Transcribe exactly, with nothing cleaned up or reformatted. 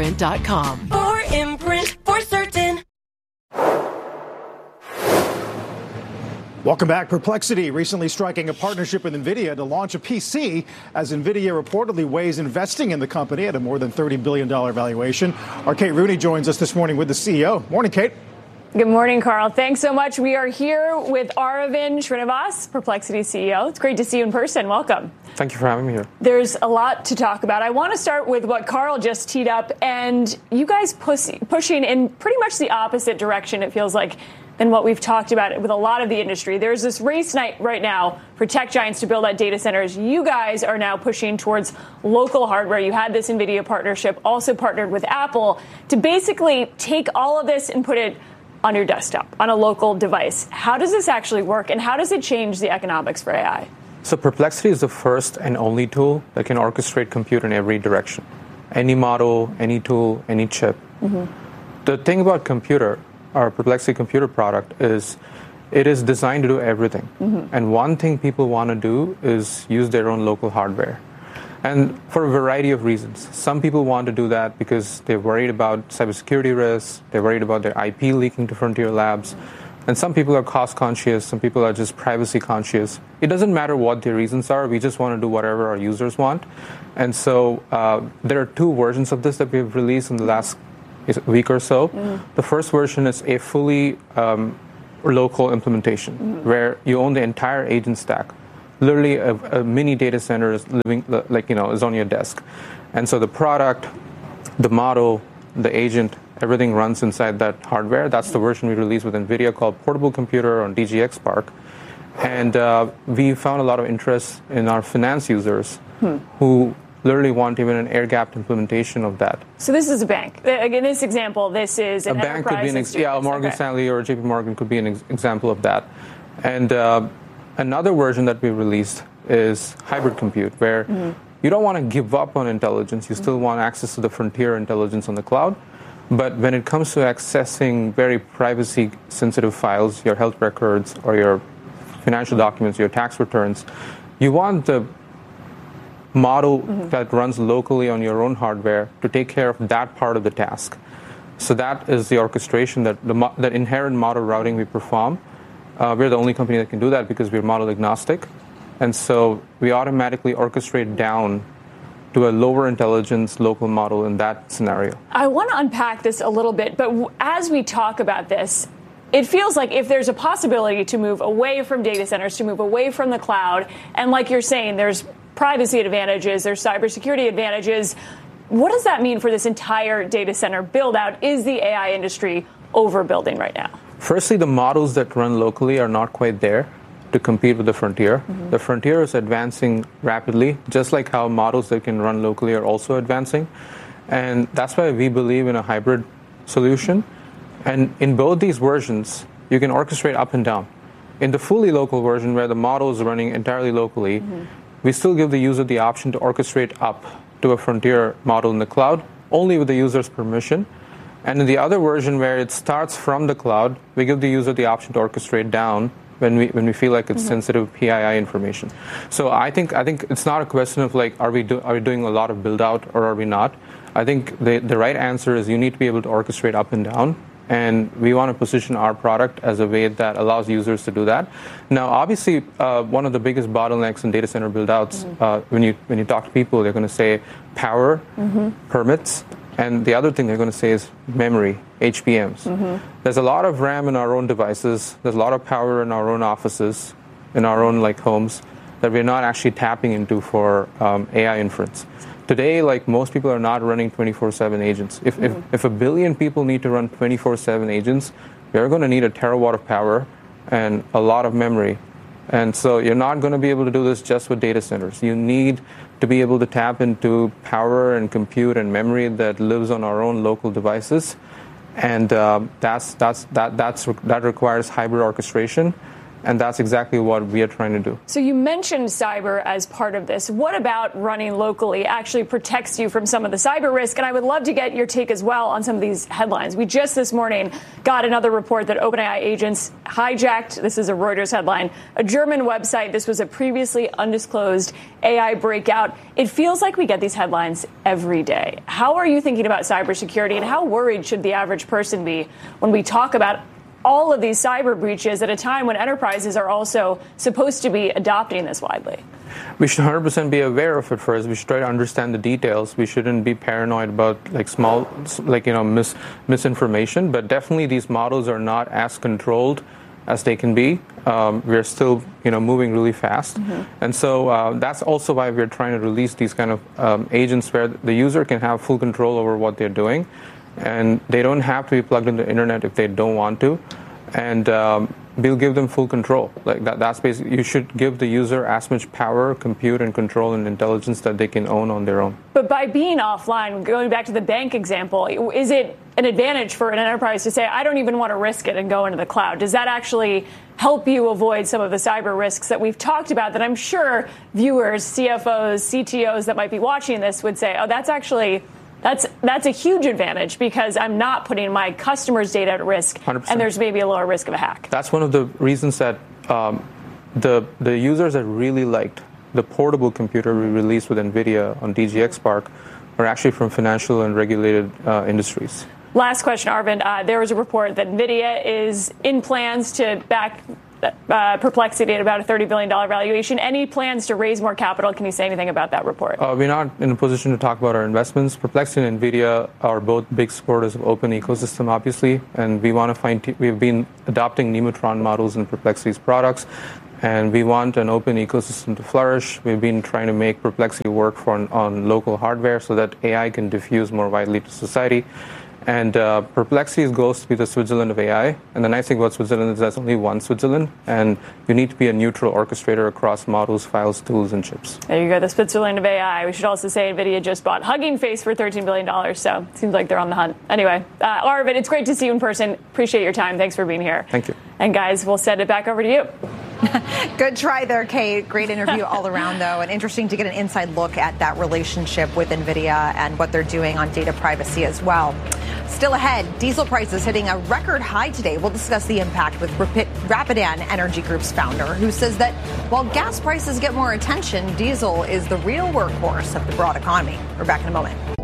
imprint dot com. For Imprint, for certain. Welcome back. Perplexity recently striking a partnership with NVIDIA to launch a P C as NVIDIA reportedly weighs investing in the company at a more than thirty billion dollars valuation. Our Kate Rooney joins us this morning with the C E O. Morning, Kate. Good morning, Carl. Thanks so much. We are here with Aravind Srinivas, Perplexity C E O. It's great to see you in person. Welcome. Thank you for having me here. There's a lot to talk about. I want to start with what Carl just teed up, and you guys push, pushing in pretty much the opposite direction, it feels like, than what we've talked about with a lot of the industry. There's this race night right now for tech giants to build out data centers. You guys are now pushing towards local hardware. You had this NVIDIA partnership, also partnered with Apple, to basically take all of this and put it on your desktop, on a local device. How does this actually work, and how does it change the economics for A I? So Perplexity is the first and only tool that can orchestrate compute in every direction. Any model, any tool, any chip. Mm-hmm. The thing about computer, our Perplexity computer product, is it is designed to do everything. Mm-hmm. And one thing people want to do is use their own local hardware. And for a variety of reasons. Some people want to do that because they're worried about cybersecurity risks, they're worried about their I P leaking to frontier labs. And some people are cost conscious, some people are just privacy conscious. It doesn't matter what their reasons are, we just want to do whatever our users want. And so uh, there are two versions of this that we've released in the last week or so. Mm. The first version is a fully um, local implementation, mm. where you own the entire agent stack. Literally a, a mini data center is living, like, you know, is on your desk. And so the product, the model, the agent, everything runs inside that hardware. That's the version we released with NVIDIA called Portable Computer on D G X Spark. And uh, we found a lot of interest in our finance users hmm. who literally want even an air-gapped implementation of that. So this is a bank. In this example, this is an a bank could be an ex- yeah, Morgan okay. Stanley or J P Morgan could be an ex- example of that. And uh, another version that we released is hybrid compute, where mm-hmm. you don't want to give up on intelligence. You still mm-hmm. want access to the frontier intelligence on the cloud. But when it comes to accessing very privacy-sensitive files, your health records or your financial documents, your tax returns, you want the model mm-hmm. that runs locally on your own hardware to take care of that part of the task. So that is the orchestration, that the mo- that inherent model routing we perform. Uh, we're the only company that can do that because we're model agnostic. And so we automatically orchestrate down to a lower intelligence local model in that scenario. I want to unpack this a little bit, but w- as we talk about this, it feels like if there's a possibility to move away from data centers, to move away from the cloud, and like you're saying, there's privacy advantages, there's cybersecurity advantages, what does that mean for this entire data center build out? Is the A I industry overbuilding right now? Firstly, the models that run locally are not quite there to compete with the frontier. Mm-hmm. The frontier is advancing rapidly, just like how models that can run locally are also advancing. And that's why we believe in a hybrid solution. And in both these versions, you can orchestrate up and down. In the fully local version, where the model is running entirely locally, mm-hmm. we still give the user the option to orchestrate up to a frontier model in the cloud, only with the user's permission. And in the other version, where it starts from the cloud, we give the user the option to orchestrate down when we when we feel like it's mm-hmm. sensitive P I I information. So I think I think it's not a question of like, are we do, are we doing a lot of build out or are we not? I think the the right answer is you need to be able to orchestrate up and down. And we want to position our product as a way that allows users to do that. Now, obviously, uh, one of the biggest bottlenecks in data center build-outs, mm-hmm. uh, when you when you talk to people, they're going to say power, mm-hmm. permits, and the other thing they're going to say is memory, H B Ms. Mm-hmm. There's a lot of RAM in our own devices. There's a lot of power in our own offices, in our own like homes, that we're not actually tapping into for um, A I inference. Today, like most people are not running twenty-four seven agents. If, mm-hmm. if if a billion people need to run twenty-four seven agents, you're going to need a terawatt of power and a lot of memory. And so you're not going to be able to do this just with data centers. You need to be able to tap into power and compute and memory that lives on our own local devices. And uh, that's that's that that's that requires hybrid orchestration. And that's exactly what we are trying to do. So you mentioned cyber as part of this. What about running locally actually protects you from some of the cyber risk? And I would love to get your take as well on some of these headlines. We just this morning got another report that OpenAI agents hijacked, this is a Reuters headline, a German website. This was a previously undisclosed A I breakout. It feels like we get these headlines every day. How are you thinking about cybersecurity, and how worried should the average person be when we talk about all of these cyber breaches at a time when enterprises are also supposed to be adopting this widely? We should one hundred percent be aware of it first. We should try to understand the details. We shouldn't be paranoid about like small, like, you know, mis- misinformation. But definitely these models are not as controlled as they can be. Um, we're still, you know, moving really fast. Mm-hmm. And so uh, that's also why we're trying to release these kind of um, agents where the user can have full control over what they're doing. And they don't have to be plugged into the internet if they don't want to. And um, we'll give them full control. Like that, that's basically, you should give the user as much power, compute, and control and intelligence that they can own on their own. But by being offline, going back to the bank example, is it an advantage for an enterprise to say, I don't even want to risk it and go into the cloud? Does that actually help you avoid some of the cyber risks that we've talked about that I'm sure viewers, C F Os, C T Os that might be watching this would say, oh, that's actually... That's that's a huge advantage because I'm not putting my customers' data at risk, one hundred percent. And there's maybe a lower risk of a hack. That's one of the reasons that um, the the users that really liked the portable computer we released with NVIDIA on D G X Spark are actually from financial and regulated uh, industries. Last question, Arvind. Uh, there was a report that NVIDIA is in plans to back Uh, Perplexity at about a thirty billion dollars valuation. Any plans to raise more capital? Can you say anything about that report? Uh, we're not in a position to talk about our investments. Perplexity and NVIDIA are both big supporters of open ecosystem, obviously, and we want to find. T- we've been adopting Nemotron models in Perplexity's products, and we want an open ecosystem to flourish. We've been trying to make Perplexity work for on, on local hardware so that A I can diffuse more widely to society. And uh, Perplexity's goal is to be the Switzerland of A I. And the nice thing about Switzerland is there's only one Switzerland, and you need to be a neutral orchestrator across models, files, tools, and chips. There you go, the Switzerland of A I. We should also say NVIDIA just bought Hugging Face for thirteen billion dollars, so it seems like they're on the hunt. Anyway, uh, Arvind, it's great to see you in person. Appreciate your time. Thanks for being here. Thank you. And guys, we'll send it back over to you. Good try there, Kate. Great interview all around, though, and interesting to get an inside look at that relationship with NVIDIA and what they're doing on data privacy as well. Still ahead, diesel prices hitting a record high today. We'll discuss the impact with Rapidan Energy Group's founder, who says that while gas prices get more attention, diesel is the real workhorse of the broad economy. We're back in a moment.